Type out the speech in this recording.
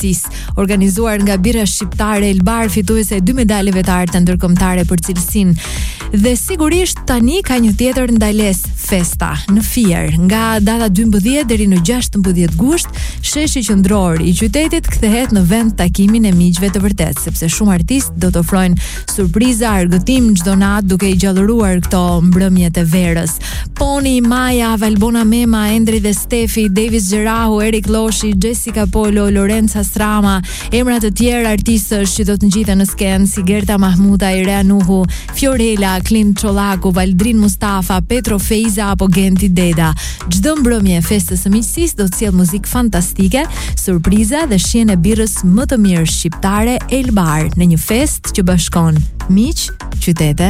Artis, organizuar nga Birra Shqiptare Elbar, fituese e 2 medaleve të artë ndërkombëtare për cilësinë. Dhe sigurisht tani ka një tjetër ndalesë, festa në Fier, nga data 12 deri në 16 gusht, sheshi qendror i qytetit kthehet në vend takimin e miqve të vërtet, sepse shumë artistë do të ofrojnë surpriza, argëtim çdo natë duke i gjallëruar këto mbrëmjet e verës. Poni, Maja, Valbona Mema, Endri dhe Stefi, Davis Gjerahu, Erik Loshi, Jessica Polo, Lorenza Strama, emra të tjerë artistësh që do të ngjiten në skenë si Gerta Mahmuda, Irea Nuhu, Fiorella, Klint Çollaku, Valdrin Mustafa, Petro Feiza apo Genti Deda. Çdo mbrëmje e festës së miqësisë do të sjellë muzikë fantastike, surpriza dhe shihen e birrës më të mirë shqiptare Elbar në një festë që bashkon miq, qytete